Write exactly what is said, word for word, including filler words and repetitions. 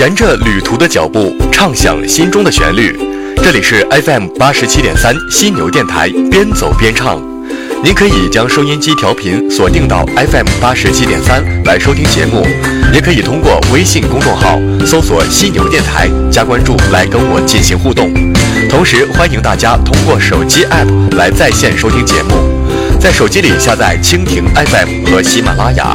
沿着旅途的脚步，畅享心中的旋律。这里是 F M 八十七点三犀牛电台，边走边唱。您可以将收音机调频锁定到 F M 八十七点三来收听节目，也可以通过微信公众号搜索犀牛电台加关注来跟我进行互动。同时欢迎大家通过手机 App 来在线收听节目，在手机里下载蜻蜓 F M 和喜马拉雅，